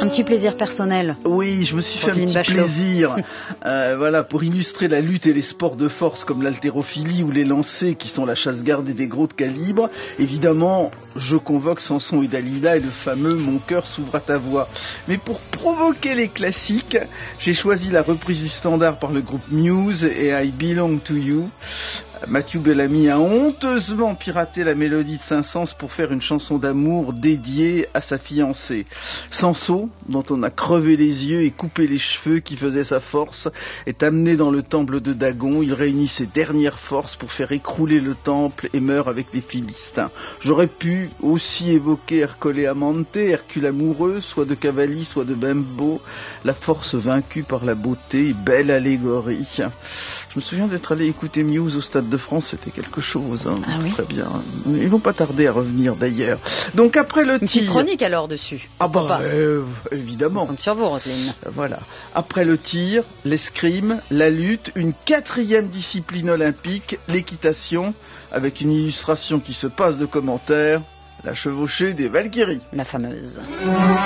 Un petit plaisir personnel. Oui, je me suis fait un petit plaisir. Voilà, pour illustrer la lutte et les sports de force comme l'haltérophilie ou les lancers qui sont la chasse gardée des gros de calibre. Évidemment, je convoque Samson et Dalila et le fameux Mon cœur s'ouvre à ta voix. Mais pour provoquer les classiques, j'ai choisi la reprise du standard par le groupe Muse et I Belong to You. Matthew Bellamy a honteusement piraté la mélodie de Saint-Saëns pour faire une chanson d'amour dédiée à sa fiancée. Samson, dont on a crevé les yeux et coupé les cheveux qui faisaient sa force, est amené dans le temple de Dagon. Il réunit ses dernières forces pour faire écrouler le temple et meurt avec les Philistins. J'aurais pu aussi évoquer Ercole Amante, Hercule amoureux, soit de Cavalli, soit de Bembo, la force vaincue par la beauté, belle allégorie. Je me souviens d'être allé écouter Muse au Stade de France, c'était quelque chose, hein. Ah oui. Très bien. Ils vont pas tarder à revenir d'ailleurs. Donc après le tir... Une petite chronique alors dessus. Ah bah évidemment. On compte sur vous, Roselyne. Voilà. Après le tir, l'escrime, la lutte, une 4e discipline olympique, l'équitation, avec une illustration qui se passe de commentaires, la chevauchée des Valkyries. La fameuse.